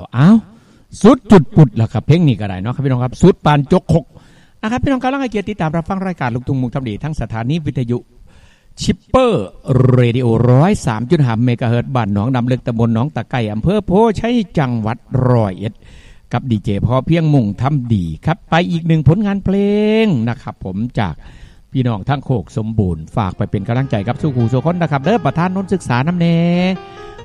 อ้าวสุดจุดปุดล่ะครับเพลงนี้ก็ได้เนาะครับพี่น้องครับสุดปานจกคกนะครับพี่น้องครับให้เกียรติติดตามรับฟังรายการลูกทุ่งมุงทำดีทั้งสถานีวิทยุชิปเปอร์เรดิโอ 103.5 เมกะเฮิรตซ์บ้านหนองดำเล็กตำบลหนองตะไคร่อำเภอโพชัยจังหวัด101กับดีเจพอเพียงมุ่งทำดีครับไปอีกหนึ่งผลงานเพลงนะครับผมจากพี่น้องทั้งโคกสมบูรณ์ฝากไปเป็นกำลังใจกับสู้ขู่สู้คนนะครับเด้อประธานนนศึกษาน้ำเน